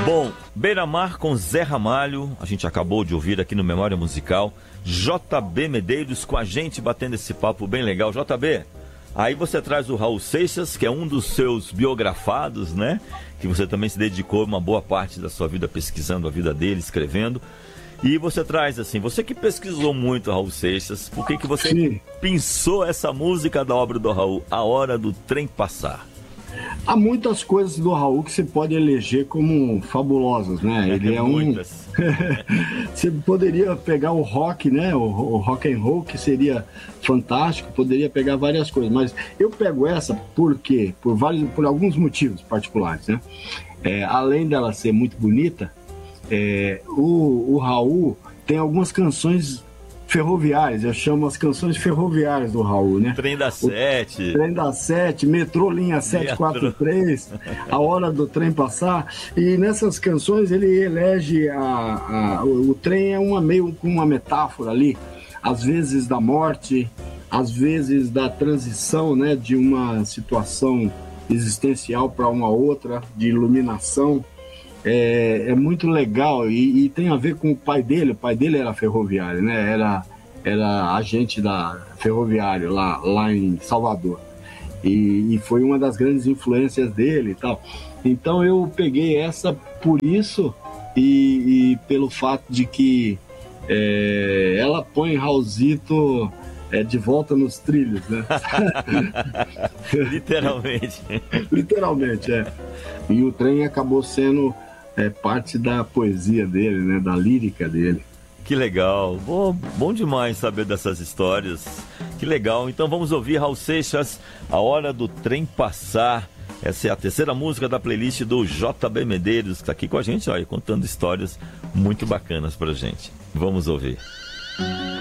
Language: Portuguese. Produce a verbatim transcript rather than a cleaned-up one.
Bom, Beira-Mar com Zé Ramalho, a gente acabou de ouvir aqui no Memória Musical, J B Medeiros com a gente batendo esse papo bem legal. J B, aí você traz o Raul Seixas, que é um dos seus biografados, né? Que você também se dedicou uma boa parte da sua vida pesquisando a vida dele, escrevendo. E você traz assim, você que pesquisou muito Raul Seixas, por que que você Sim. pensou essa música da obra do Raul, A Hora do Trem Passar? Há muitas coisas do Raul que você pode eleger como fabulosas, né? Ele é, é um... Você poderia pegar o rock, né? O, o rock and roll, que seria fantástico, poderia pegar várias coisas, mas eu pego essa por quê? Por, vários, por alguns motivos particulares, né? É, além dela ser muito bonita, é, o, o Raul tem algumas canções ferroviárias, eu chamo as canções ferroviárias do Raul, né? Trem da Sete. O Trem da Sete, Metrô Linha setecentos e quarenta e três, A Hora do Trem Passar. E nessas canções ele elege a, a, o, o trem é uma, meio com uma metáfora ali, às vezes da morte, às vezes da transição, né, de uma situação existencial para uma outra, de iluminação. É, é muito legal e, e tem a ver com o pai dele. O pai dele era ferroviário, né? Era, era agente da ferroviário lá, lá em Salvador. E, e foi uma das grandes influências dele e tal. Então eu peguei essa por isso e, e pelo fato de que é, ela põe Raulzito é, de volta nos trilhos, né? Literalmente. Literalmente, é. E o trem acabou sendo é parte da poesia dele, né? Da lírica dele. Que legal. Bom, bom demais saber dessas histórias. Que legal. Então vamos ouvir Raul Seixas, A Hora do Trem Passar. Essa é a terceira música da playlist do J B Medeiros, que está aqui com a gente, olha, contando histórias muito bacanas pra gente. Vamos ouvir.